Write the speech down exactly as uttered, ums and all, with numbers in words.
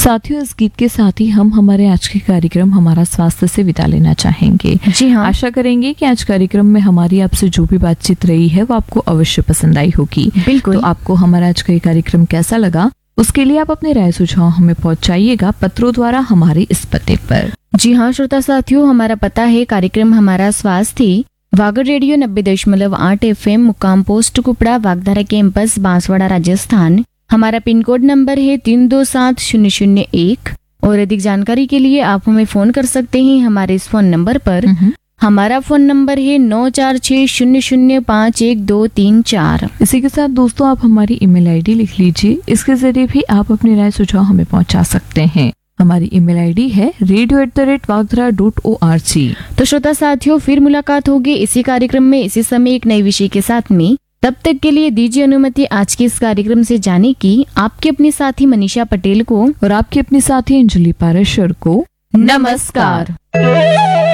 साथियों, इस गीत के साथ ही हम हमारे आज के कार्यक्रम हमारा स्वास्थ्य से विदा लेना चाहेंगे। जी हाँ, आशा करेंगे कि आज कार्यक्रम में हमारी आपसे जो भी बातचीत रही है वो आपको अवश्य पसंद आई होगी। बिल्कुल। तो आपको हमारा आज का ये कार्यक्रम कैसा लगा, उसके लिए आप अपने राय सुझाव हमें पहुंचाइएगा पत्रों द्वारा हमारे इस पते पर। जी हाँ श्रोता साथियों, हमारा पता है कार्यक्रम हमारा स्वास्थ्य, वागर रेडियो नब्बे दशमलव आठ एफ एम, मुकाम पोस्ट कुपड़ा, वागधारा कैंपस, बांसवाड़ा, राजस्थान। हमारा पिन कोड नंबर है तीन दो सात शून्य शून्य एक। और अधिक जानकारी के लिए आप हमें फोन कर सकते हैं हमारे इस फोन नंबर पर। हमारा फोन नंबर है नौ चार छह शून्य शून्य पाँच एक दो तीन चार। इसी के साथ दोस्तों आप हमारी ईमेल आईडी लिख लीजिए, इसके जरिए भी आप अपनी राय सुझाव हमें पहुंचा सकते हैं। हमारी ईमेल आईडी है radio at the rate वागधरा dot O R G. तो श्रोता साथियों, फिर मुलाकात होगी इसी कार्यक्रम में इसी समय एक नए विषय के साथ में। तब तक के लिए दीजिए अनुमति आज के इस कार्यक्रम से जाने की आपके अपनी साथी मनीषा पटेल को और आपकी अपनी साथी अंजलि पारेश्वर को नमस्कार।